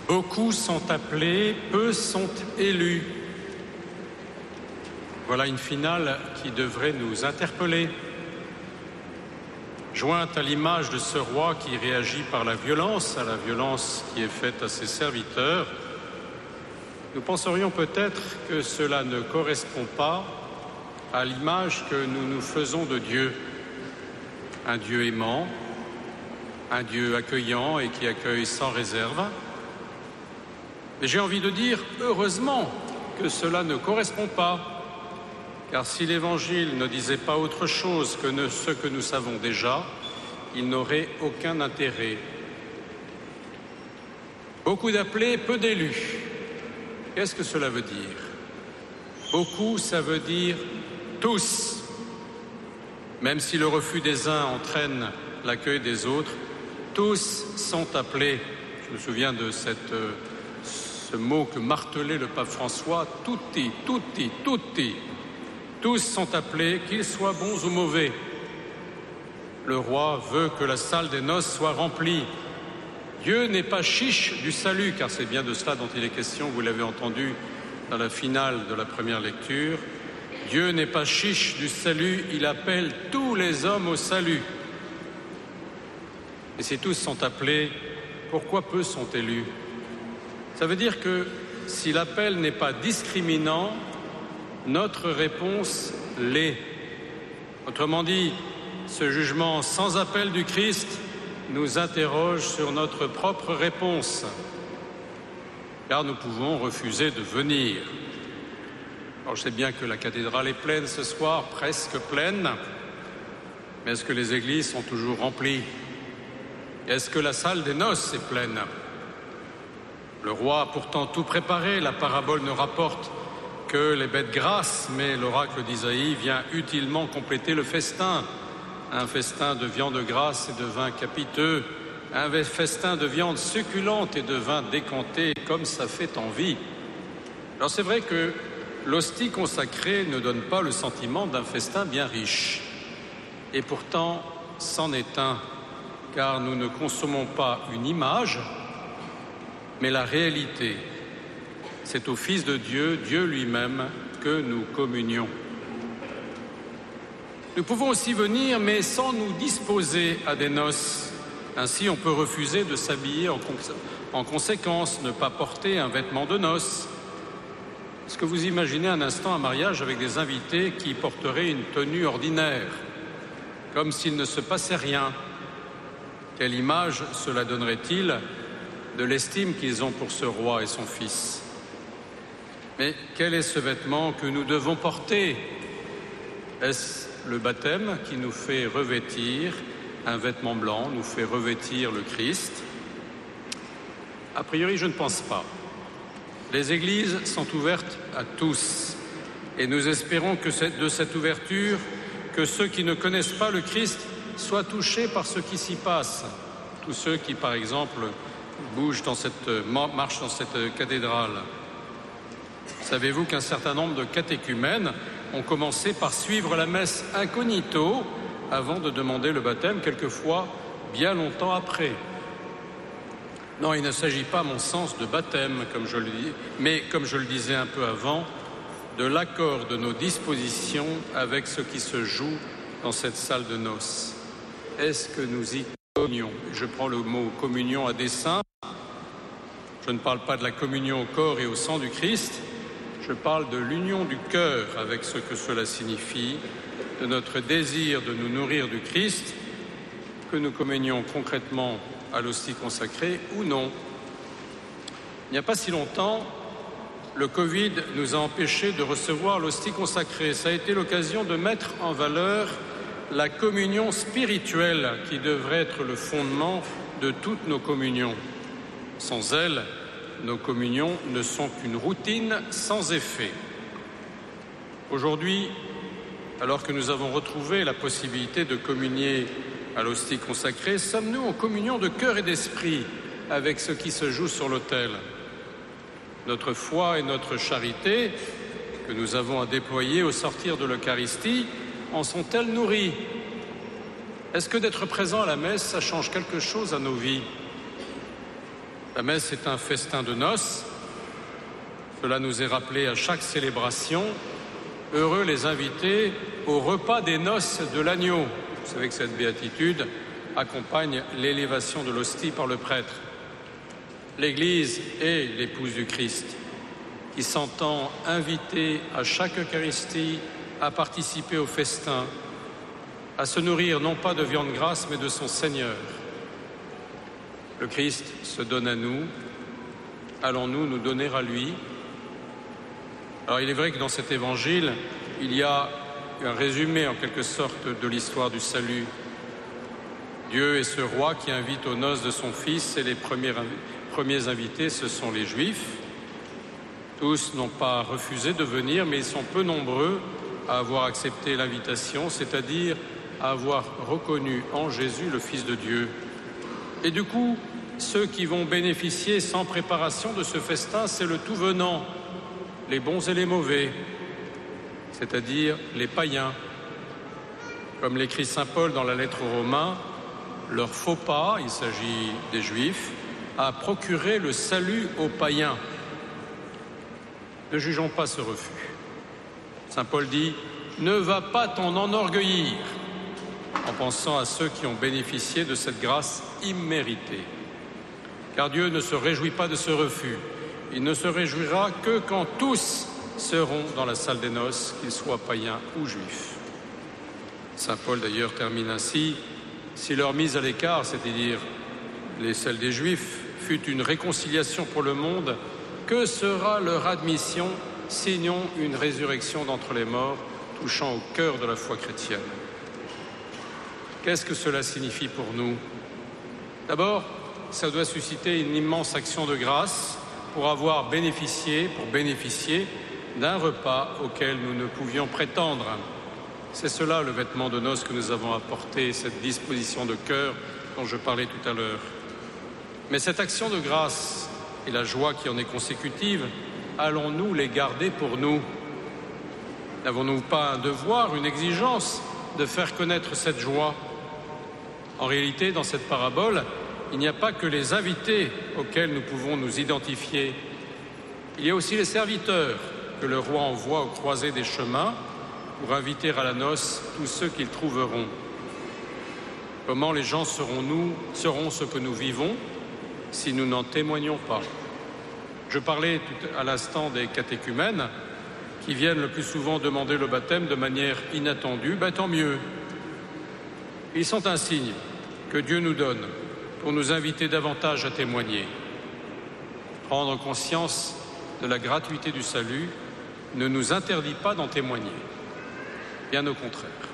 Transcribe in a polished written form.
Beaucoup sont appelés, peu sont élus. Voilà une finale qui devrait nous interpeller. Jointe à l'image de ce roi qui réagit par la violence, à la violence qui est faite à ses serviteurs, nous penserions peut-être que cela ne correspond pas à l'image que nous nous faisons de Dieu. Un Dieu aimant, un Dieu accueillant et qui accueille sans réserve. Et j'ai envie de dire, heureusement que cela ne correspond pas. Car si l'Évangile ne disait pas autre chose que ce que nous savons déjà, il n'aurait aucun intérêt. Beaucoup d'appelés, peu d'élus. Qu'est-ce que cela veut dire? Beaucoup, ça veut dire tous. Même si le refus des uns entraîne l'accueil des autres, tous sont appelés. Je me souviens de ce mot que martelait le pape François, tutti, tutti, tutti. Tous sont appelés, qu'ils soient bons ou mauvais. Le roi veut que la salle des noces soit remplie. Dieu n'est pas chiche du salut, car c'est bien de cela dont il est question, vous l'avez entendu dans la finale de la première lecture. Dieu n'est pas chiche du salut, il appelle tous les hommes au salut. Et si tous sont appelés, pourquoi peu sont élus? Ça veut dire que si l'appel n'est pas discriminant, notre réponse l'est. Autrement dit, ce jugement sans appel du Christ nous interroge sur notre propre réponse, car nous pouvons refuser de venir. Alors je sais bien que la cathédrale est pleine ce soir, presque pleine, mais est-ce que les églises sont toujours remplies? Est-ce que la salle des noces est pleine? Le roi a pourtant tout préparé, la parabole ne rapporte que les bêtes grasses, mais l'oracle d'Isaïe vient utilement compléter le festin. Un festin de viande grasse et de vin capiteux, un festin de viande succulente et de vin décanté, comme ça fait envie. Alors c'est vrai que l'hostie consacrée ne donne pas le sentiment d'un festin bien riche. Et pourtant, c'en est un, car nous ne consommons pas une image, mais la réalité. C'est au Fils de Dieu, Dieu lui-même, que nous communions. Nous pouvons aussi venir, mais sans nous disposer à des noces. Ainsi, on peut refuser de s'habiller en conséquence, ne pas porter un vêtement de noces. Est-ce que vous imaginez un instant un mariage avec des invités qui porteraient une tenue ordinaire, comme s'il ne se passait rien? Quelle image cela donnerait-il de l'estime qu'ils ont pour ce roi et son fils? Mais quel est ce vêtement que nous devons porter? Est-ce le baptême qui nous fait revêtir un vêtement blanc, nous fait revêtir le Christ? A priori, je ne pense pas. Les églises sont ouvertes à tous et nous espérons que de cette ouverture, que ceux qui ne connaissent pas le Christ soient touchés par ce qui s'y passe. Tous ceux qui, par exemple, marchent dans cette cathédrale. Savez-vous qu'un certain nombre de catéchumènes ont commencé par suivre la messe incognito avant de demander le baptême, quelquefois bien longtemps après? Non, il ne s'agit pas, à mon sens, de baptême, comme je le dis, mais comme je le disais un peu avant, de l'accord de nos dispositions avec ce qui se joue dans cette salle de noces. Est-ce que nous y communions? Je prends le mot communion à dessein. Je ne parle pas de la communion au corps et au sang du Christ. Je parle de l'union du cœur avec ce que cela signifie, de notre désir de nous nourrir du Christ, que nous communions concrètement à l'hostie consacrée ou non. Il n'y a pas si longtemps, le Covid nous a empêchés de recevoir l'hostie consacrée. Ça a été l'occasion de mettre en valeur la communion spirituelle qui devrait être le fondement de toutes nos communions. Sans elle, nos communions ne sont qu'une routine sans effet. Aujourd'hui, alors que nous avons retrouvé la possibilité de communier à l'hostie consacrée, sommes-nous en communion de cœur et d'esprit avec ce qui se joue sur l'autel? Notre foi et notre charité, que nous avons à déployer au sortir de l'Eucharistie, en sont-elles nourries? Est-ce que d'être présent à la messe, ça change quelque chose à nos vies? La messe est un festin de noces. Cela nous est rappelé à chaque célébration. Heureux les invités au repas des noces de l'agneau. Vous savez que cette béatitude accompagne l'élévation de l'hostie par le prêtre. L'Église est l'épouse du Christ, qui s'entend invitée à chaque Eucharistie à participer au festin, à se nourrir non pas de viande grasse, mais de son Seigneur. Le Christ se donne à nous. Allons-nous nous donner à lui? Alors il est vrai que dans cet évangile, il y a un résumé en quelque sorte de l'histoire du salut. Dieu est ce roi qui invite aux noces de son Fils, et les premiers invités, ce sont les Juifs. Tous n'ont pas refusé de venir, mais ils sont peu nombreux à avoir accepté l'invitation, c'est-à-dire à avoir reconnu en Jésus le Fils de Dieu. Et du coup, ceux qui vont bénéficier sans préparation de ce festin, c'est le tout venant, les bons et les mauvais, c'est-à-dire les païens. Comme l'écrit saint Paul dans la lettre aux Romains, leur faux pas, il s'agit des Juifs, a procuré le salut aux païens. Ne jugeons pas ce refus. Saint Paul dit « Ne va pas t'en enorgueillir » en pensant à ceux qui ont bénéficié de cette grâce imméritée. Car Dieu ne se réjouit pas de ce refus. Il ne se réjouira que quand tous seront dans la salle des noces, qu'ils soient païens ou juifs. Saint Paul d'ailleurs termine ainsi « Si leur mise à l'écart, c'est-à-dire celle des Juifs, fut une réconciliation pour le monde, que sera leur admission, sinon une résurrection d'entre les morts, touchant au cœur de la foi chrétienne ?» Qu'est-ce que cela signifie pour nous? D'abord, ça doit susciter une immense action de grâce pour bénéficier d'un repas auquel nous ne pouvions prétendre. C'est cela le vêtement de noces que nous avons apporté, cette disposition de cœur dont je parlais tout à l'heure. Mais cette action de grâce et la joie qui en est consécutive, allons-nous les garder pour nous? N'avons-nous pas un devoir, une exigence de faire connaître cette joie? En réalité, dans cette parabole, il n'y a pas que les invités auxquels nous pouvons nous identifier. Il y a aussi les serviteurs que le roi envoie aux croisées des chemins pour inviter à la noce tous ceux qu'ils trouveront. Comment les gens seront ce que nous vivons si nous n'en témoignons pas? Je parlais tout à l'instant des catéchumènes qui viennent le plus souvent demander le baptême de manière inattendue. Tant mieux. Ils sont un signe que Dieu nous donne pour nous inviter davantage à témoigner. Prendre conscience de la gratuité du salut ne nous interdit pas d'en témoigner. Bien au contraire.